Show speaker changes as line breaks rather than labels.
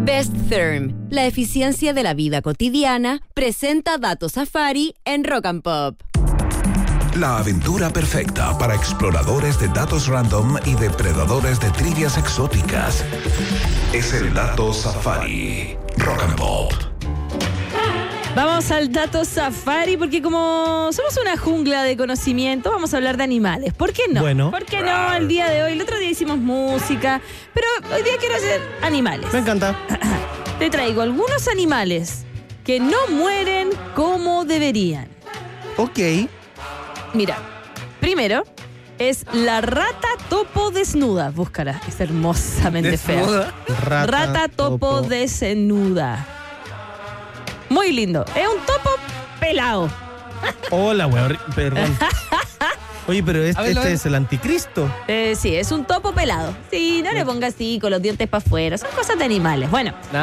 Best Therm, la eficiencia de la vida cotidiana, presenta Datos Safari en Rock and Pop.
La aventura perfecta para exploradores de datos random y depredadores de trivias exóticas. Es el Datos Safari. Rock and Pop.
Vamos al Dato Safari porque como somos una jungla de conocimiento, vamos a hablar de animales. ¿Por qué no?
Bueno.
¿Por qué no el día de hoy? El otro día hicimos música, pero hoy día quiero hacer animales.
Me encanta.
Te traigo algunos animales que no mueren como deberían.
Ok.
Mira, primero es la rata topo desnuda. Búscala, es hermosamente fea. Rata topo desnuda. Muy lindo. Es un topo pelado.
Hola, weón. Perdón. Oye, pero este es el anticristo.
Sí, es un topo pelado. Sí, no le pongas así con los dientes para afuera. Son cosas de animales. Bueno.